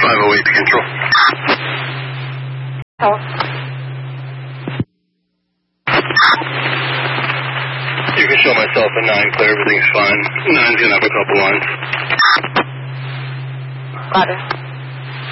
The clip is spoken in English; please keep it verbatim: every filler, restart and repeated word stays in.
five oh eight to control. Oh. You can show myself a nine clear, everything's fine. Nine's gonna have a couple lines. Got it.